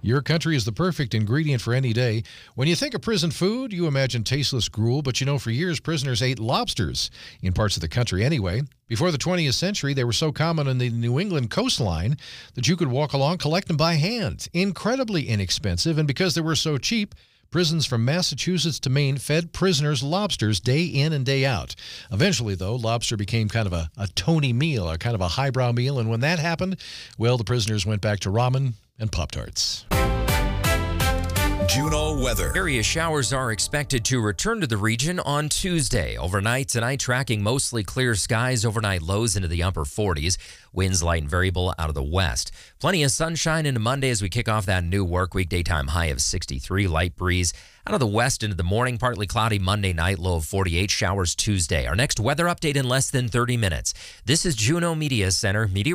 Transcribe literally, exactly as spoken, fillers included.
Your country is the perfect ingredient for any day. When you think of prison food, you imagine tasteless gruel, but you know for years prisoners ate lobsters, in parts of the country anyway. Before the twentieth century, they were so common on the New England coastline that you could walk along, collect them by hand. Incredibly inexpensive, and because they were so cheap, prisons from Massachusetts to Maine fed prisoners lobsters day in and day out. Eventually, though, lobster became kind of a, a Tony meal, a kind of a highbrow meal, and when that happened, well, the prisoners went back to ramen and Pop-Tarts. Juneau weather. Area showers are expected to return to the region on Tuesday. Overnight tonight, tracking mostly clear skies. Overnight lows into the upper forties. Winds light and variable out of the west. Plenty of sunshine into Monday as we kick off that new work week. Daytime high of sixty-three. Light breeze out of the west into the morning. Partly cloudy Monday night. Low of forty-eight. Showers Tuesday. Our next weather update in less than thirty minutes. This is Juneau Media Center. Media